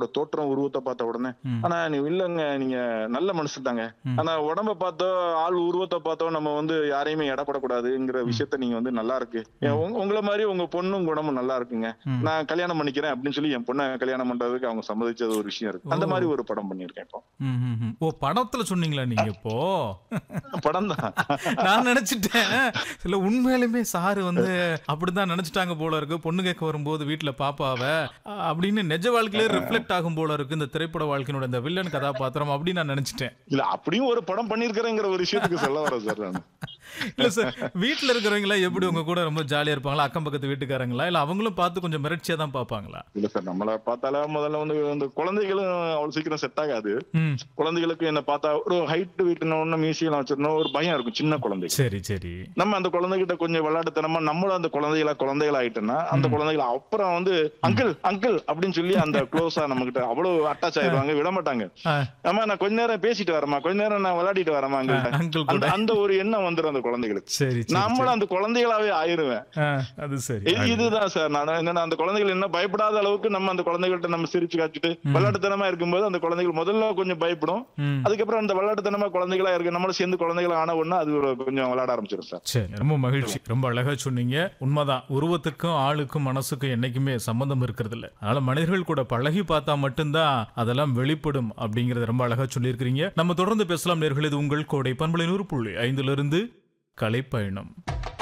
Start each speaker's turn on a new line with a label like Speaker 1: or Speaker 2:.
Speaker 1: தோற்றம் உருவத்தை பார்த்த உடனே, ஆனா நீ இல்லங்க நீங்க நல்ல மனுஷன் தாங்க. ஆனா உடம்ப பார்த்தோ ஆள் உருவத்தை பார்த்தோ நம்ம வந்து யாரையுமே எடப்படக்கூடாதுங்கிற விஷயத்த நீங்க வந்து நல்லா இருக்கு. உங்கள மாதிரி உங்க பொண்ணும் குணமும் நல்லா இருக்குங்க. நான் கல்யாணம் பண்ணிக்கிறேன் அப்படின்னு சொல்லி என் பொண்ணை கல்யாணம் பண்றதுக்கு அவங்க சம்மதிச்சது ஒரு விஷயம் இருக்கு. அந்த மாதிரி ஒரு படம் பண்ணிருக்கேன் இப்போ.
Speaker 2: ஓ, படத்துல சொன்னீங்களா நீங்க இப்போ?
Speaker 1: படம் தான்.
Speaker 2: நான் நினைச்சிட்டேன் இல்ல உண்மையிலுமே சாரு வந்து அப்படிதான் நினைச்சிட்டாங்க போல இருக்கு. பொண்ணு கேட்க வரும்போது வீட்டுல பாப்பாவ அப்படின்னு நிஜ வாழ்க்கையிலே ரிஃப்ளெக்ட் ஆகும் போல இருக்கு இந்த திரைப்பட வாழ்க்கையோட இந்த வில்லன் கதாபாத்திரம் அப்படின்னு நான் நினைச்சிட்டேன்.
Speaker 1: இல்ல அப்படியும் ஒரு படம் பண்ணிருக்கிறேங்கிற ஒரு விஷயத்துக்கு சொல்ல வர சார் நான்.
Speaker 2: இல்ல சார், வீட்டுல இருக்கிறவங்களா எப்படி உங்க கூட ரொம்ப ஜாலியா இருப்பாங்களா? அக்கம் பக்கத்து வீட்டுக்காரங்களா இல்ல அவங்களும் பார்த்து கொஞ்சம் மிரட்சியா தான் பாப்பாங்களா?
Speaker 1: இல்ல சார், நம்மள பார்த்தால முதல்ல வந்து இந்த குழந்தைகளும் அவ்வளவு சீக்கிரம் செட் ஆகாது. குழந்தைகளுக்கு என்ன பார்த்தா ஒரு ஹைட் வீட்டுன்னு மியூசியம் வச்சிருந்தோம் ஒரு பயம் இருக்கும் சின்ன குழந்தை.
Speaker 2: சரி சரி.
Speaker 1: நம்ம அந்த குழந்தைகிட்ட கொஞ்சம் விளையாட்டுத்தனமா நம்மளும் அந்த குழந்தைகள் ஆயிட்டோம்னா அந்த குழந்தைகள் அப்புறம் வந்து அங்கிள் அங்கிள் அப்படின்னு சொல்லி அந்த க்ளோஸா நம்ம கிட்ட அவ்வளவு அட்டாச் ஆயிடுவாங்க, விட மாட்டாங்க. ஆமா நான் கொஞ்ச நேரம் பேசிட்டு வரமா, கொஞ்ச நேரம் நான் விளையாடிட்டு வரமா அங்கிள், அந்த ஒரு எண்ணம் வந்துடும் அந்த குழந்தைகளுக்கு. நம்மளும் அந்த குழந்தைகளாவே ஆயிருவேன்.
Speaker 2: அது சரி.
Speaker 1: இதுதான் சார் நான் என்னன்னா அந்த குழந்தைகள் என்ன பயப்படாத அளவுக்கு நம்ம அந்த குழந்தைகள்ட்ட நம்ம சிரிச்சு காட்டிட்டு விளையாட்டுத்தனமா இருக்கும்போது அந்த குழந்தைகள் முதல்ல கொஞ்சம் பயப்படும். அதுக்கப்புறம் அந்த விளையாட்டுத்தனமா குழந்தைகளா இருக்கு நம்மளும் சேர்ந்து குழந்தைகளா ஆன உடனே அது கொஞ்சம் விளையாட ஆரம்பிச்சிடும் சார்.
Speaker 2: சரி, ரொம்ப மகிழ்ச்சி. ரொம்ப அழகா சொன்னீங்க. உண்மைதான், உருவத்துக்கும் ஆளுக்கும் மனசுக்கும் என்னைக்குமே சம்பந்தம் இருக்கிறது இல்ல. அதனால மனிதர்கள் கூட பழகி பார்த்தா மட்டும்தான் அதெல்லாம் வெளிப்படும் அப்படிங்கறத ரொம்ப அழகா சொல்லியிருக்கிறீங்க. நம்ம தொடர்ந்து பேசலாம் நேயர்களே. இது உங்கள் கோடை பண்பலை 100.5 கலைப்பயணம்.